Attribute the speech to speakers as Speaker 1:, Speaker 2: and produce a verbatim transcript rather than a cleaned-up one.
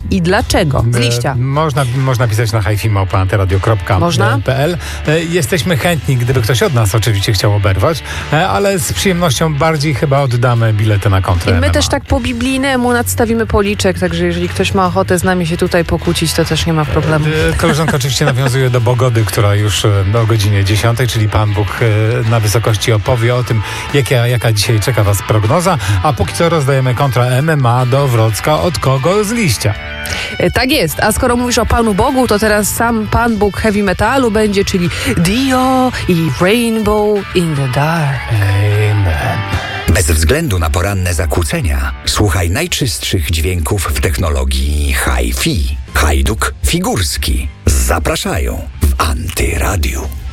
Speaker 1: i dlaczego? Z liścia.
Speaker 2: E, można, można pisać na hi fi małpa antyradio kropka p l. E, jesteśmy chętni, gdyby ktoś od nas oczywiście chciał oberwać, e, ale z przyjemnością bardziej chyba oddamy bilety na kontrę
Speaker 1: I my
Speaker 2: M M A.
Speaker 1: też tak po biblijnemu nadstawimy policzek, także jeżeli ktoś ma ochotę z nami się tutaj pokłócić, to też nie ma problemu.
Speaker 2: E, koleżanka oczywiście nawiązuje do Bogody, która już e, o godzinie dziesiątej, czyli Pan Bóg e, na wysokości opowie o tym, jaka, jaka dzisiaj czeka Was prognoza, a póki co rozdajemy kontra M M A do Wrocka. Od kogo? Z liścia.
Speaker 1: E, Tak jest, a skoro mówisz o Panu Bogu, to teraz sam Pan Bóg heavy metalu będzie, czyli Dio i Rainbow in the Dark.
Speaker 2: Amen.
Speaker 3: Bez względu na poranne zakłócenia, słuchaj najczystszych dźwięków w technologii hi fi. Hajduk Figurski zapraszają w Antyradiu.